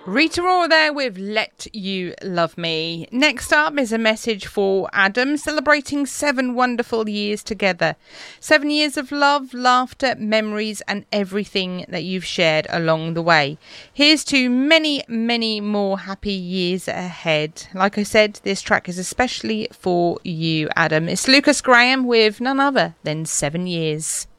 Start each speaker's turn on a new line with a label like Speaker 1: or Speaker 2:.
Speaker 1: Rita Ora there with Let You Love Me. Next up is a message for Adam, celebrating 7 wonderful years together. 7 years of love, laughter, memories and everything that you've shared along the way. Here's to many, many more happy years ahead. Like I said, this track is especially for you, Adam. It's Lucas Graham with none other than 7 years.